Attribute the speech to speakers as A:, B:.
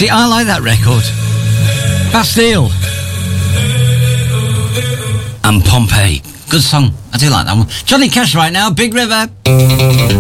A: See, I like that record. Bastille. And Pompeii. Good song. I do like that one. Johnny Cash right now, Big River.